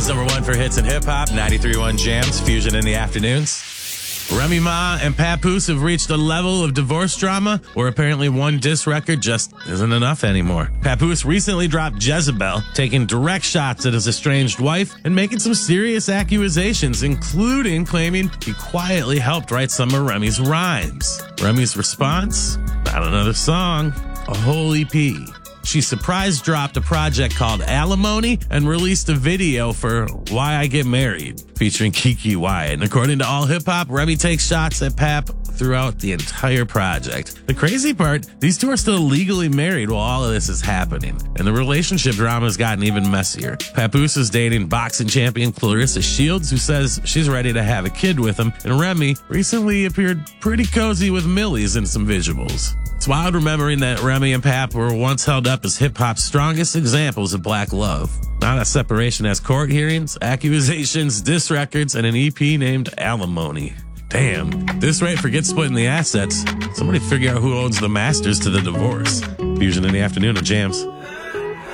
number one for hits and hip hop, 93.1 Jams, Fusion in the afternoons. Remy Ma and Papoose have reached a level of divorce drama where apparently one diss record just isn't enough anymore. Papoose recently dropped Jezebel, taking direct shots at his estranged wife and making some serious accusations, including claiming he quietly helped write some of Remy's rhymes. Remy's response? Not another song, a whole EP. She surprise dropped a project called Alimony and released a video for Why I Get Married, featuring Kiki Wyatt. And according to All Hip Hop, Remy takes shots at Pap throughout the entire project. The crazy part, these two are still legally married while all of this is happening, and the relationship drama has gotten even messier. Papoose is dating boxing champion Clarissa Shields, who says she's ready to have a kid with him, and Remy recently appeared pretty cozy with Millie's in some visuals. It's wild remembering that Remy and Pap were once held up as hip-hop's strongest examples of black love. Now that separation has court hearings, accusations, diss records, and an EP named Alimony. Damn, this rate forget splitting the assets. Somebody figure out who owns the masters to the divorce. Fusion in the afternoon of Jams.